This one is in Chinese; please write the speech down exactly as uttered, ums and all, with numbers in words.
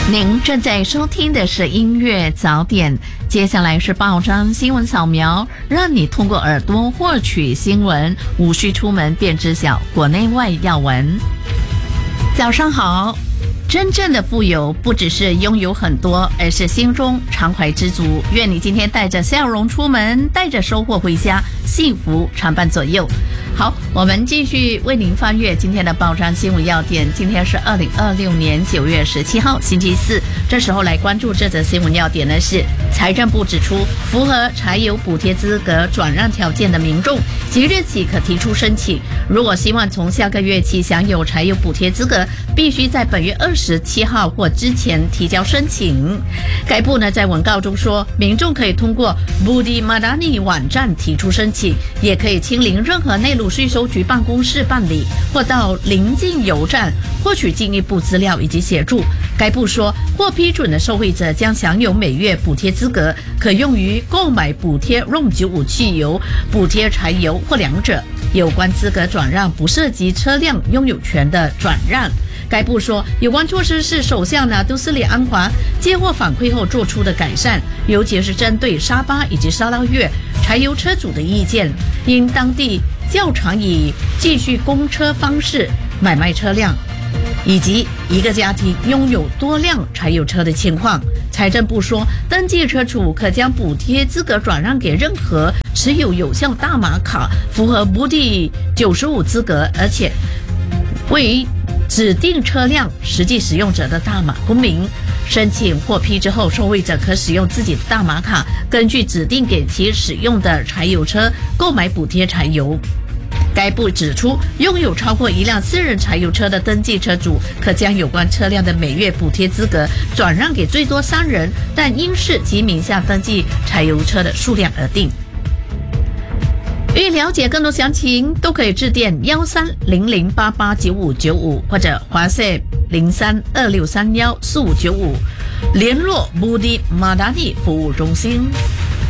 您正在收听的是音乐早点，接下来是报章新闻扫描，让你通过耳朵获取新闻，无需出门便知晓国内外要闻。早上好。真正的富有不只是拥有很多，而是心中常怀知足。愿你今天带着笑容出门，带着收获回家，幸福常伴左右。好，我们继续为您翻阅今天的报章新闻要点。今天是二零二六年九月十七号星期四，这时候来关注这则新闻要点的是，财政部指出，符合柴油补贴资格转让条件的民众，即日起可提出申请。如果希望从下个月起享有柴油补贴资格，必须在本月二十七号或之前提交申请。该部呢在文告中说，民众可以通过 Budi Madani 网站提出申请，也可以亲临任何内陆税收局办公室办理，或到邻近邮站获取进一步资料以及协助。该部说，获批准的受惠者将享有每月补贴资格，可用于购买补贴 R O M 九五 汽油、补贴柴油或两者。有关资格转让不涉及车辆拥有权的转让。该部说，有关措施是首相拿督斯里安华接获反馈后做出的改善，尤其是针对沙巴以及沙捞越柴油车主的意见，因当地较常以继续公车方式买卖车辆，以及一个家庭拥有多辆柴油车的情况。财政部说，登记车主可将补贴资格转让给任何持有有效大马卡、符合 Budi 九十五资格，而且为指定车辆实际使用者的大马公民。申请获批之后，受惠者可使用自己的大马卡，根据指定给其使用的柴油车购买补贴柴油。该部指出，拥有超过一辆私人柴油车的登记车主，可将有关车辆的每月补贴资格转让给最多三人，但应视其名下登记柴油车的数量而定。欲了解更多详情，都可以致电幺三零零八八九五九五或者华社零三二六三幺四五九五，联络 Budi Madani 服务中心。